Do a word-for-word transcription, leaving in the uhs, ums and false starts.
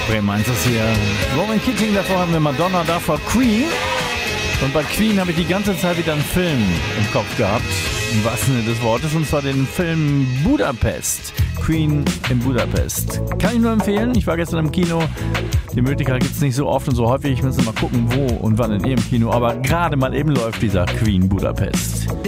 Bremen eins ist hier Roman Keating, davor haben wir Madonna, davor Queen. Und bei Queen habe ich die ganze Zeit wieder einen Film im Kopf gehabt, im wahrsten Sinne des Wortes, und zwar den Film Budapest. Queen in Budapest. Kann ich nur empfehlen. Ich war gestern im Kino. Die Möglichkeit gibt es nicht so oft und so häufig. Ich muss mal gucken, wo und wann in ihrem Kino. Aber gerade mal eben läuft dieser Queen Budapest.